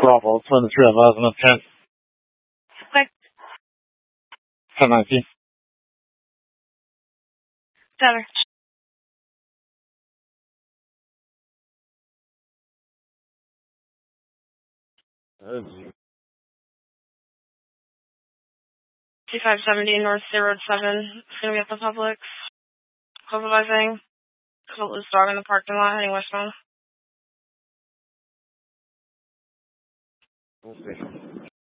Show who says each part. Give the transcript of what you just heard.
Speaker 1: Bravo, 23 of us, and 10.
Speaker 2: Okay.
Speaker 1: 1019.
Speaker 2: Tyler.
Speaker 1: That's
Speaker 2: 2570 North State Road 7. It's going to be at the Publix. Supervising. There's a loose dog in the parking lot heading westbound.
Speaker 1: okay.